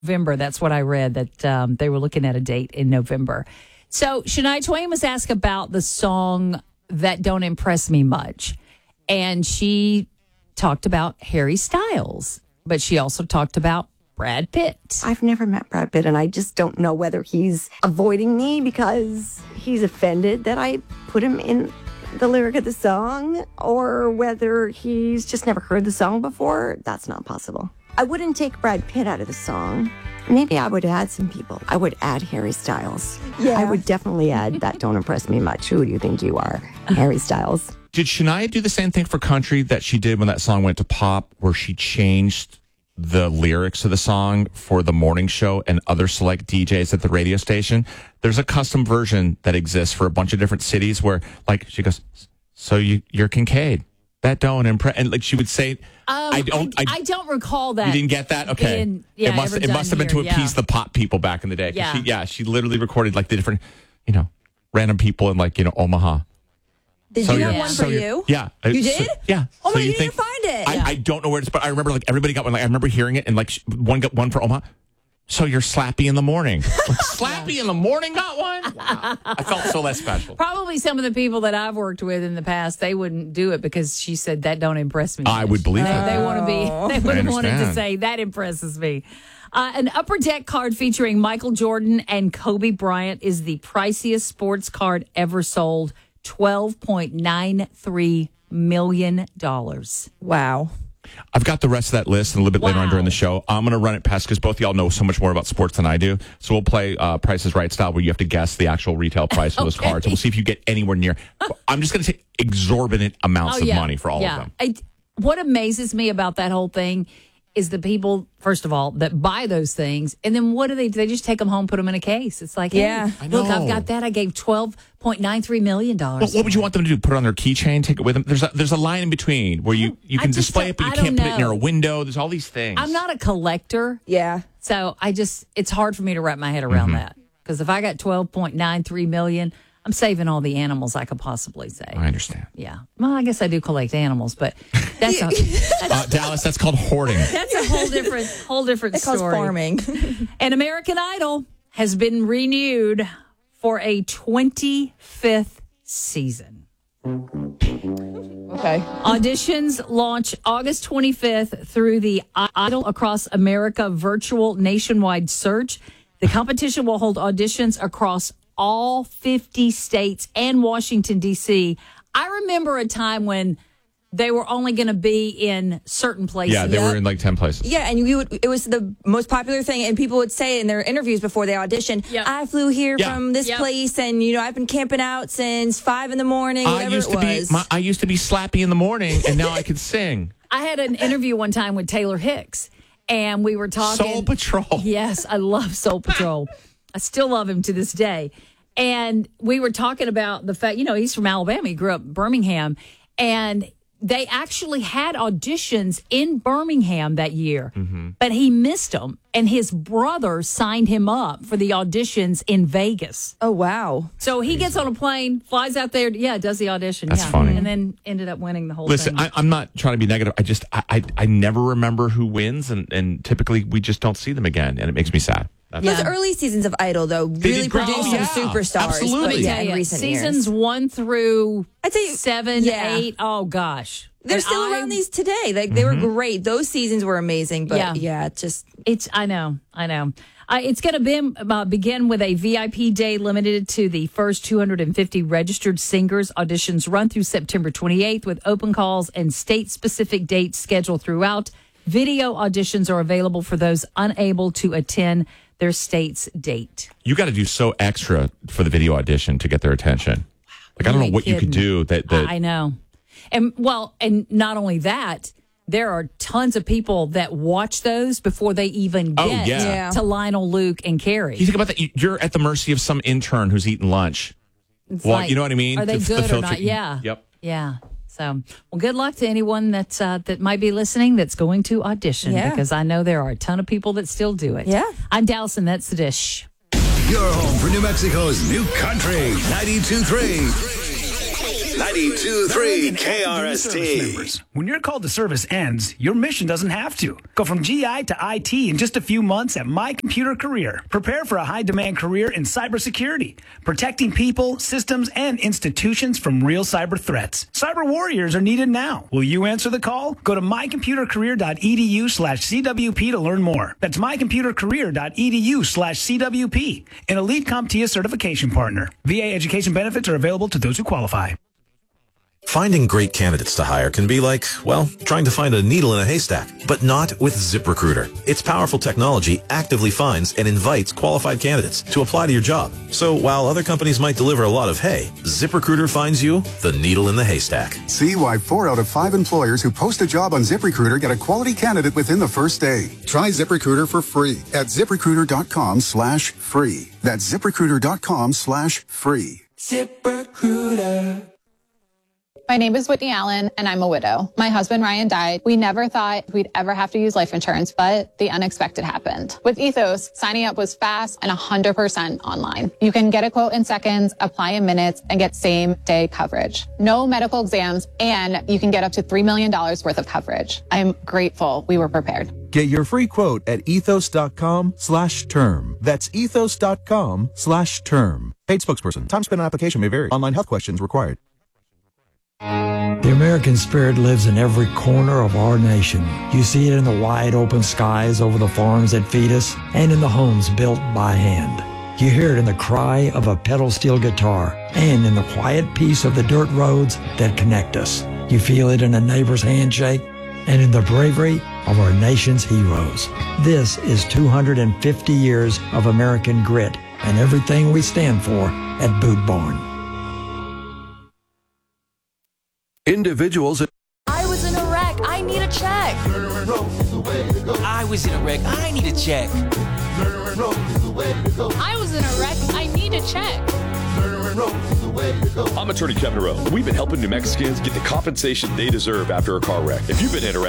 November. That's what I read, that they were looking at a date in November. So Shania Twain was asked about the song That Don't Impress Me Much. And she talked about Harry Styles, but she also talked about Brad Pitt. I've never met Brad Pitt, and I just don't know whether he's avoiding me because he's offended that I put him in the lyric of the song, or whether he's just never heard the song before. That's not possible. I wouldn't take Brad Pitt out of the song. Maybe I would add some people. I would add Harry Styles. Yeah. I would definitely add That Don't Impress Me Much. Who do you think you are? Harry Styles. Did Shania do the same thing for country that she did when that song went to pop, where she changed the lyrics of the song for the morning show and other select DJs at the radio station? There's a custom version that exists for a bunch of different cities where, like, she goes, so you're Kincaid. That don't impress. And like she would say, I don't recall that. You didn't get that? Okay. It must have been to appease the pop people back in the day. She literally recorded like the different, random people in like, Omaha. Did you have one for you? Yeah. You did? Yeah. Oh, you didn't find it. I don't know where it is, but I remember like everybody got one. Like I remember hearing it, and like one got one for Omaha. So you're Slappy in the morning. Like, Slappy in the morning got one? Wow. I felt so less special. Probably some of the people that I've worked with in the past, they wouldn't do it because she said that don't impress me. I would believe that. They would want to say that impresses me. An Upper Deck card featuring Michael Jordan and Kobe Bryant is the priciest sports card ever sold. $12.93 million. Wow. I've got the rest of that list and a little bit later on during the show. I'm going to run it past because both of y'all know so much more about sports than I do. So we'll play Price is Right style where you have to guess the actual retail price of those cards. And we'll see if you get anywhere near. I'm just going to say exorbitant amounts of money for all of them. What amazes me about that whole thing is the people, first of all, that buy those things. And then what do? They just take them home, put them in a case. It's like, hey, look, I've got that. I gave $12.93 million. Well, what would you want them to do? Put it on their keychain, take it with them? There's a line in between where you can display it, but you can't put it near a window. There's all these things. I'm not a collector. Yeah. So it's hard for me to wrap my head around that. Because if I got $12.93 million, I'm saving all the animals I could possibly save. I understand. Yeah. Well, I guess I do collect animals, but that's Dallas, that's called hoarding. That's a whole different story. It's farming. And American Idol has been renewed for a 25th season. Okay. Auditions launch August 25th through the Idol Across America virtual nationwide search. The competition will hold auditions across all 50 states and Washington, D.C. I remember a time when they were only going to be in certain places. Yeah, they were in like 10 places. Yeah, and it was the most popular thing, and people would say in their interviews before they auditioned, I flew here from this place, and, I've been camping out since 5 in the morning, whatever it was. I used to be Slappy in the morning, and now I can sing. I had an interview one time with Taylor Hicks, and we were talking. Soul Patrol. Yes, I love Soul Patrol. I still love him to this day. And we were talking about the fact, he's from Alabama. He grew up in Birmingham. And they actually had auditions in Birmingham that year. But he missed them. And his brother signed him up for the auditions in Vegas. Oh, wow. So he gets on a plane, flies out there, does the audition. That's funny. And then ended up winning the whole thing. Listen, I'm not trying to be negative. I never remember who wins. And typically we just don't see them again. And it makes me sad. Those early seasons of Idol, though, really produced some superstars. Absolutely. In recent years. Seasons 1 through I'd say 7, 8. Oh, gosh. They're still around these today. Like they were great. Those seasons were amazing. But I know. It's going to begin with a VIP day limited to the first 250 registered singers. Auditions run through September 28th with open calls and state-specific dates scheduled throughout. Video auditions are available for those unable to attend their state's date. You got to do so extra for the video audition to get their attention. Like, I don't know what you could do. I know. And not only that, there are tons of people that watch those before they even get to Lionel, Luke, and Carrie. You think about that. You're at the mercy of some intern who's eating lunch. You know what I mean? Are they good or not? Yeah. Yep. Yeah. So, good luck to anyone that might be listening that's going to audition, because I know there are a ton of people that still do it. Yeah. I'm Dallas, and that's the dish. Your home for New Mexico's new country, 92.3. 92.3 KRST. When your call to service ends, your mission doesn't have to. Go from GI to IT in just a few months at My Computer Career. Prepare for a high-demand career in cybersecurity, protecting people, systems, and institutions from real cyber threats. Cyber warriors are needed now. Will you answer the call? Go to mycomputercareer.edu/CWP to learn more. That's mycomputercareer.edu/CWP, an elite CompTIA certification partner. VA education benefits are available to those who qualify. Finding great candidates to hire can be like, well, trying to find a needle in a haystack, but not with ZipRecruiter. Its powerful technology actively finds and invites qualified candidates to apply to your job. So while other companies might deliver a lot of hay, ZipRecruiter finds you the needle in the haystack. See why 4 out of 5 employers who post a job on ZipRecruiter get a quality candidate within the first day. Try ZipRecruiter for free at ZipRecruiter.com/free. That's ZipRecruiter.com/free. ZipRecruiter. My name is Whitney Allen, and I'm a widow. My husband, Ryan, died. We never thought we'd ever have to use life insurance, but the unexpected happened. With Ethos, signing up was fast and 100% online. You can get a quote in seconds, apply in minutes, and get same-day coverage. No medical exams, and you can get up to $3 million worth of coverage. I'm grateful we were prepared. Get your free quote at ethos.com/term. That's ethos.com/term. Paid spokesperson. Time spent on application may vary. Online health questions required. The American spirit lives in every corner of our nation. You see it in the wide open skies over the farms that feed us and in the homes built by hand. You hear it in the cry of a pedal steel guitar and in the quiet peace of the dirt roads that connect us. You feel it in a neighbor's handshake and in the bravery of our nation's heroes. This is 250 years of American grit and everything we stand for at Boot Barn. Individuals. I was in a wreck. I need a check. I was in a wreck. I need a check. I was in a wreck. I need a check. I'm attorney Kevin Rowe. We've been helping New Mexicans get the compensation they deserve after a car wreck. If you've been in a wreck,